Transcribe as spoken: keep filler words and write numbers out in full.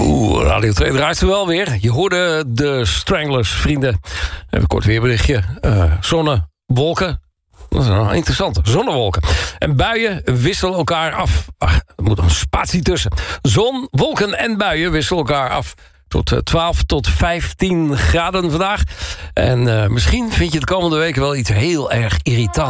Oeh, Radio twee draait ze wel weer. Je hoorde de Stranglers, vrienden. Even een kort weerberichtje. Uh, zonnewolken. Dat is nou interessant. Zonnewolken. En buien wisselen elkaar af. Ach, er moet een spatie tussen. Zon, wolken en buien wisselen elkaar af. Tot twaalf tot vijftien graden vandaag. En uh, misschien vind je het komende week wel iets heel erg irritant.